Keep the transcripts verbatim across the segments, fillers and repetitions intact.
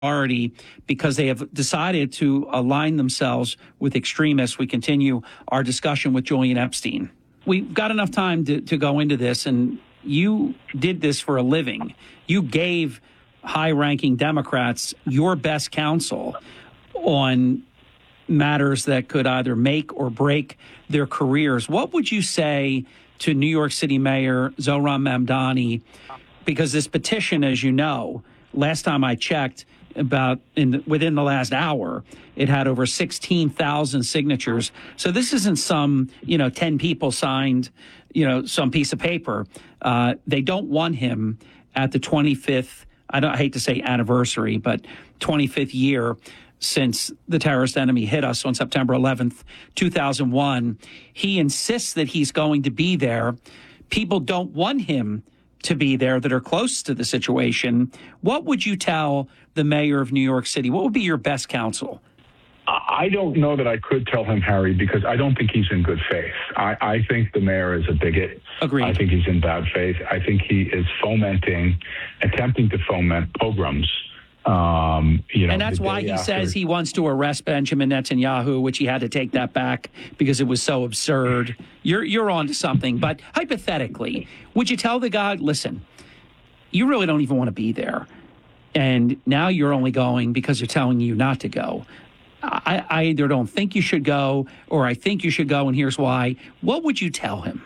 Already, because they have decided to align themselves with extremists. We continue our discussion with Julian Epstein. We've got enough time to, to go into this, and you did this for a living. You gave high-ranking Democrats your best counsel on matters that could either make or break their careers. What would you say to New York City Mayor Zohran Mamdani? Because this petition, as you know, last time I checked, about in the, within the last hour, it had over sixteen thousand signatures. So this isn't some, you know, ten people signed, you know, some piece of paper. Uh, they don't want him at the twenty-fifth, I, don't, I hate to say anniversary, but twenty-fifth year since the terrorist enemy hit us on September eleventh, two thousand one. He insists that he's going to be there. People don't want him to be there that are close to the situation. What would you tell the mayor of New York City? What would be your best counsel? I don't know that I could tell him, Harry, because I don't think he's in good faith. I, I think the mayor is a bigot. Agreed. I think he's in bad faith. I think he is fomenting, attempting to foment pogroms. Um, you know, and that's why he after. says he wants to arrest Benjamin Netanyahu, which he had to take that back because it was so absurd. You're you're on to something. But hypothetically, would you tell the guy, listen, you really don't even want to be there, and now you're only going because they're telling you not to go. I, I either don't think you should go, or I think you should go, and here's why. What would you tell him?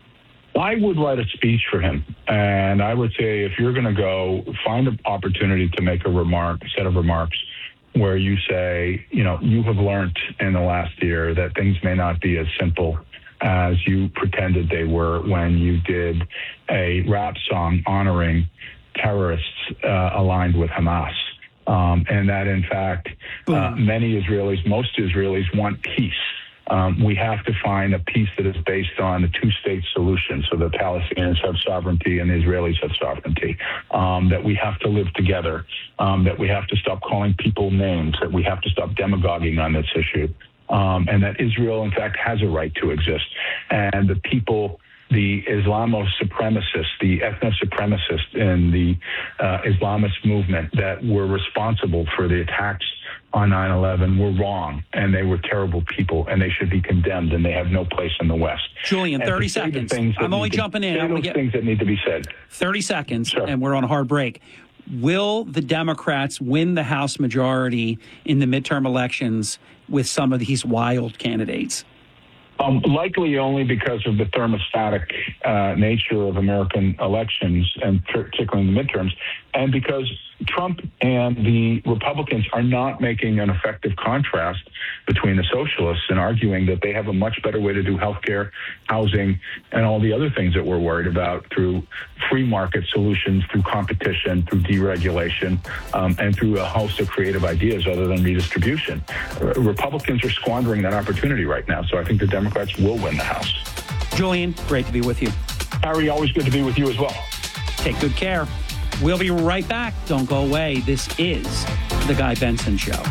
I would write a speech for him, and I would say, if you're going to go, find an opportunity to make a remark, a set of remarks, where you say, you know, you have learned in the last year that things may not be as simple as you pretended they were when you did a rap song honoring terrorists uh, aligned with Hamas. Um, and that, in fact, uh, many Israelis, most Israelis want peace. Um, we have to find a peace that is based on a two-state solution, so the Palestinians have sovereignty and the Israelis have sovereignty, um, that we have to live together, um, that we have to stop calling people names, that we have to stop demagoguing on this issue, um, and that Israel, in fact, has a right to exist. And the people, the Islamo-supremacists, the ethno-supremacists in the uh, Islamist movement that were responsible for the attacks on nine eleven were wrong, and they were terrible people, and they should be condemned, and they have no place in the West. Julian, thirty seconds. I'm only jumping in. Say those get things that need to be said. thirty seconds, sure. And we're on a hard break. Will the Democrats win the House majority in the midterm elections with some of these wild candidates? Um, likely only because of the thermostatic uh, nature of American elections, and particularly in the midterms, and because Trump and the Republicans are not making an effective contrast between the socialists and arguing that they have a much better way to do healthcare, housing, and all the other things that we're worried about through free market solutions, through competition, through deregulation, um, and through a host of creative ideas other than redistribution. Uh, Republicans are squandering that opportunity right now, so I think the Democrats will win the House. Julian, great to be with you. Harry, always good to be with you as well. Take good care. We'll be right back. Don't go away. This is The Guy Benson Show.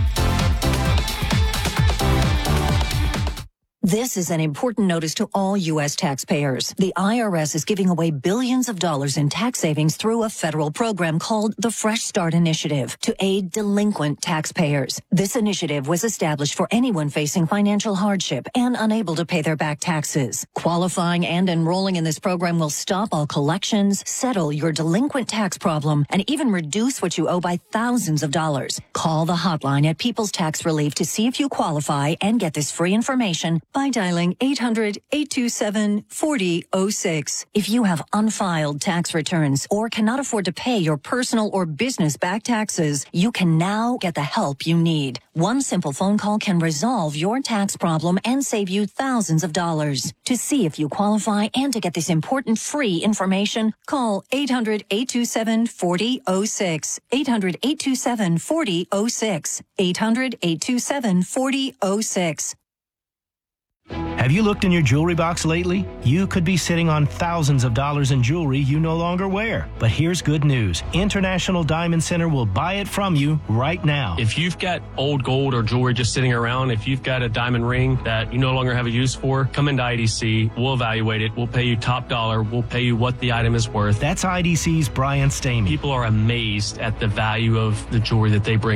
This is an important notice to all U S taxpayers. The I R S is giving away billions of dollars in tax savings through a federal program called the Fresh Start Initiative to aid delinquent taxpayers. This initiative was established for anyone facing financial hardship and unable to pay their back taxes. Qualifying and enrolling in this program will stop all collections, settle your delinquent tax problem, and even reduce what you owe by thousands of dollars. Call the hotline at People's Tax Relief to see if you qualify and get this free information by dialing eight hundred, eight two seven, four zero zero six. If you have unfiled tax returns or cannot afford to pay your personal or business back taxes, you can now get the help you need. One simple phone call can resolve your tax problem and save you thousands of dollars. To see if you qualify and to get this important free information, call eight hundred, eight two seven, four zero zero six. eight hundred, eight two seven, four zero zero six. eight hundred, eight two seven, four zero zero six. Have you looked in your jewelry box lately? You could be sitting on thousands of dollars in jewelry you no longer wear. But here's good news. International Diamond Center will buy it from you right now. If you've got old gold or jewelry just sitting around, if you've got a diamond ring that you no longer have a use for, come into I D C. We'll evaluate it. We'll pay you top dollar. We'll pay you what the item is worth. That's I D C's Brian Stamey. People are amazed at the value of the jewelry that they bring